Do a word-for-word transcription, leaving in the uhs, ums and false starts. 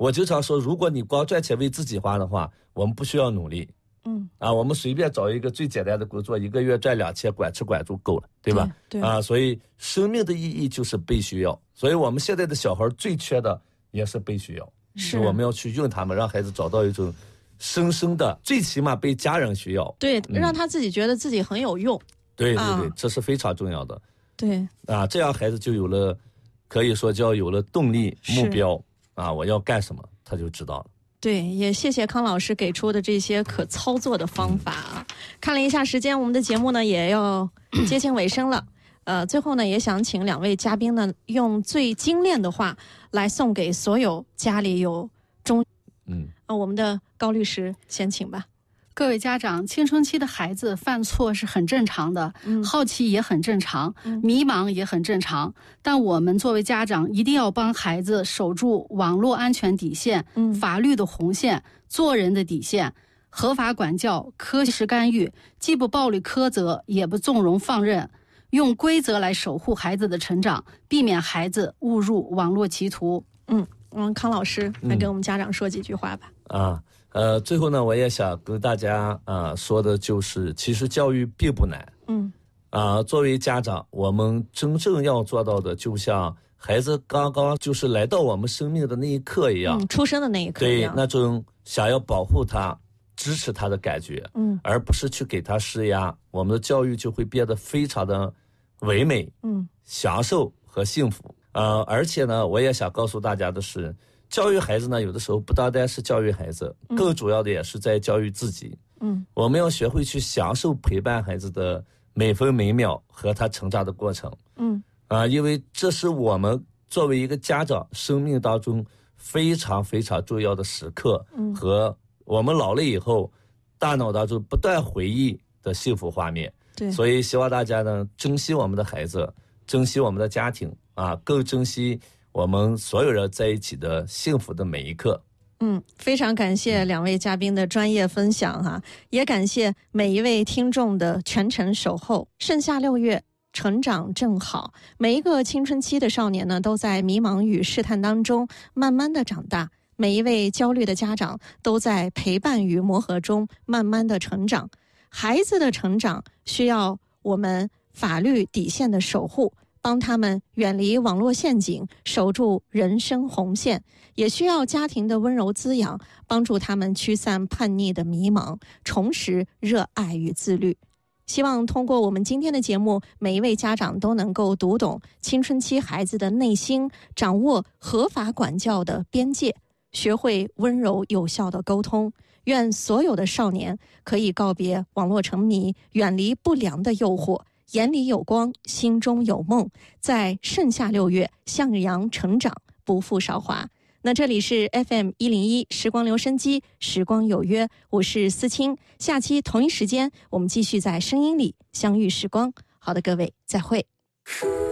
我经常说，如果你光赚钱为自己花的话，我们不需要努力。 嗯啊，我们随便找一个最简单的工作，一个月赚两千，管吃管住够了，对吧？ 对对啊，所以生命的意义就是被需要，所以我们现在的小孩最缺的也是被需要， 是我们要去用他们，让孩子找到一种生生的，最起码被家人需要， 对， 嗯、 让他自己觉得自己很有用。 对对对， 啊、 这是非常重要的。 对啊，这样孩子就有了，可以说叫有了动力目标啊，我要干什么，他就知道了。 对，也谢谢康老师给出的这些可操作的方法啊。看了一下时间，我们的节目呢也要接近尾声了。呃，最后呢，也想请两位嘉宾呢，用最精炼的话来送给所有家里有中， 嗯， 呃，我们的高律师先请吧。 各位家长，青春期的孩子犯错是很正常的， 嗯、 好奇也很正常， 嗯、 迷茫也很正常。但我们作为家长，一定要帮孩子守住网络安全底线、 嗯、 法律的红线、做人的底线，合法管教、科学干预，既不暴力苛责，也不纵容放任，用规则来守护孩子的成长，避免孩子误入网络歧途。 嗯嗯，康老师来跟我们家长说几句话吧。 嗯、啊。呃，最后呢，我也想跟大家啊、呃、说的就是，其实教育并不难。 嗯。 啊、呃，作为家长，我们真正要做到的，就像孩子刚刚就是来到我们生命的那一刻一样， 嗯，出生的那一刻一样， 对，那种想要保护他、支持他的感觉， 嗯， 而不是去给他施压，我们的教育就会变得非常的唯美、 嗯， 享受和幸福。呃，而且呢，我也想告诉大家的是。教育孩子呢，有的时候不单单是教育孩子，更主要的也是在教育自己。 嗯， 我们要学会去享受陪伴孩子的每分每秒和他成长的过程。 嗯， 啊，因为这是我们作为一个家长生命当中非常非常重要的时刻， 嗯， 和我们老了以后大脑当中不断回忆的幸福画面。 对， 所以希望大家呢珍惜我们的孩子，珍惜我们的家庭啊，更珍惜我们所有人在一起的幸福的每一刻。 嗯，非常感谢两位嘉宾的专业分享哈，也感谢每一位听众的全程守候。盛夏六月，成长正好，每一个青春期的少年呢，都在迷茫与试探当中慢慢的长大。每一位焦虑的家长都在陪伴与磨合中慢慢的成长。孩子的成长需要我们法律底线的守护，帮他们远离网络陷阱，守住人生红线，也需要家庭的温柔滋养，帮助他们驱散叛逆的迷茫，重拾热爱与自律。希望通过我们今天的节目，每一位家长都能够读懂青春期孩子的内心，掌握合法管教的边界，学会温柔有效的沟通。愿所有的少年可以告别网络沉迷，远离不良的诱惑，眼里有光，心中有梦，在盛夏六月向阳成长，不负韶华。那这里是 F M 一零一时光留声机，时光有约，我是思清。下期同一时间，我们继续在声音里相遇时光。好的，各位，再会。